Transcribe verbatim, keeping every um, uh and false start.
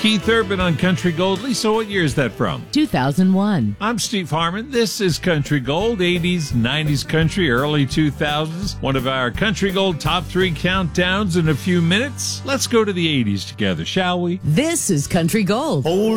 Keith Urban on Country Gold. Lisa, what year is that from? two thousand one. I'm Steve Harmon. This is Country Gold, eighties, nineties country, early two thousands. One of our Country Gold top three countdowns in a few minutes. Let's go to the eighties together, shall we? This is Country Gold. Oh,